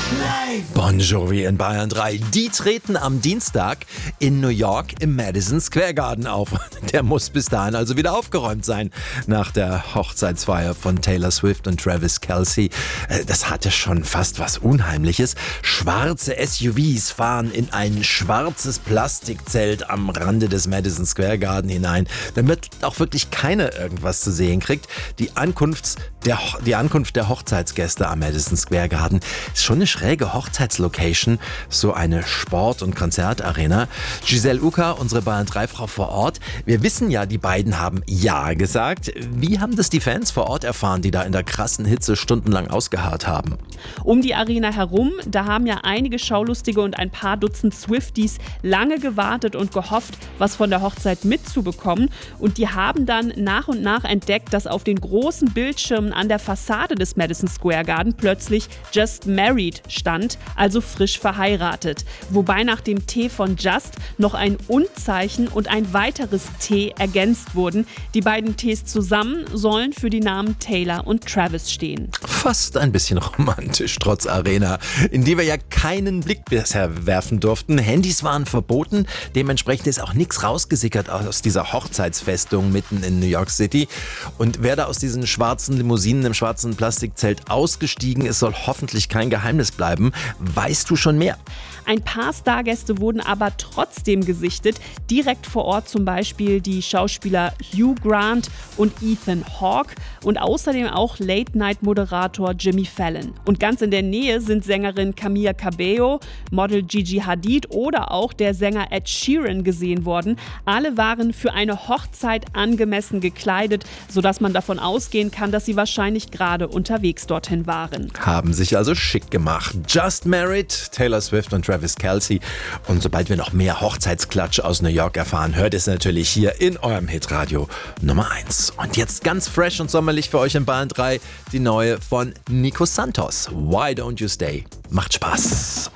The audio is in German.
Bon Jovi in Bayern 3. Die treten am Dienstag in New York im Madison Square Garden auf. Der muss bis dahin also wieder aufgeräumt sein nach der Hochzeitsfeier von Taylor Swift und Travis Kelce. Das hatte schon fast was Unheimliches. Schwarze SUVs fahren in ein schwarzes Plastikzelt am Rande des Madison Square Garden hinein, damit auch wirklich keiner irgendwas zu sehen kriegt. Die Ankunft der Hochzeitsgäste am Madison Square Garden ist schon eine schräge Hochzeitslocation, so eine Sport- und Konzertarena. Giselle Uka, unsere Bayern 3-Frau vor Ort. Wir wissen ja, die beiden haben Ja gesagt. Wie haben das die Fans vor Ort erfahren, die da in der krassen Hitze stundenlang ausgeharrt haben? Um die Arena herum, da haben ja einige Schaulustige und ein paar Dutzend Swifties lange gewartet und gehofft, was von der Hochzeit mitzubekommen. Und die haben dann nach und nach entdeckt, dass auf den großen Bildschirmen an der Fassade des Madison Square Garden plötzlich Just Married stand, also frisch verheiratet. Wobei nach dem T von Just noch ein Und-Zeichen und ein weiteres T ergänzt wurden. Die beiden Ts zusammen sollen für die Namen Taylor und Travis stehen. Fast ein bisschen romantisch, trotz Arena, in die wir ja keinen Blick bisher werfen durften. Handys waren verboten, dementsprechend ist auch nichts rausgesickert aus dieser Hochzeitsfestung mitten in New York City. Und wer da aus diesen schwarzen Limousinen im schwarzen Plastikzelt ausgestiegen ist, soll hoffentlich kein Geheimnis bleiben. Weißt du schon mehr? Ein paar Stargäste wurden aber trotzdem gesichtet. Direkt vor Ort zum Beispiel die Schauspieler Hugh Grant und Ethan Hawke und außerdem auch Late-Night-Moderator Jimmy Fallon. Und ganz in der Nähe sind Sängerin Camila Cabello, Model Gigi Hadid oder auch der Sänger Ed Sheeran gesehen worden. Alle waren für eine Hochzeit angemessen gekleidet, sodass man davon ausgehen kann, dass sie wahrscheinlich gerade unterwegs dorthin waren. Haben sich also schick gemacht. Just Married, Taylor Swift und Travis Kelce. Und sobald wir noch mehr Hochzeitsklatsch aus New York erfahren, hört es natürlich hier in eurem Hitradio Nummer 1. Und jetzt ganz fresh und sommerlich für euch in Bayern 3 die neue von Nico Santos. Why Don't You Stay? Macht Spaß.